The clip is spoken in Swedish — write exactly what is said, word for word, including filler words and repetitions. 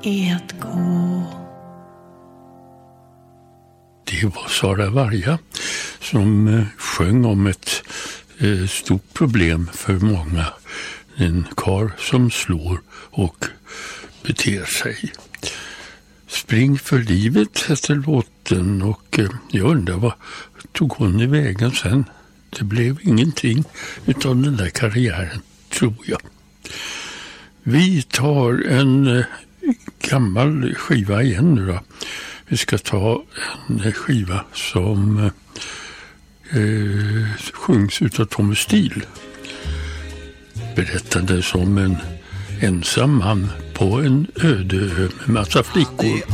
är att gå. Det var Sara Varga som eh, sjöng om ett eh, stort problem för många. En karl som slår och beter sig. Spring för livet heter låten och eh, jag undrar vad tog hon i vägen sen. Det blev ingenting utav den där karriären, tror jag. Vi tar en eh, gammal skiva igen nu då. Vi ska ta en skiva som eh, sjungs utav Tommy Steele. Berättade som en ensam man på en öde ö med massa flickor.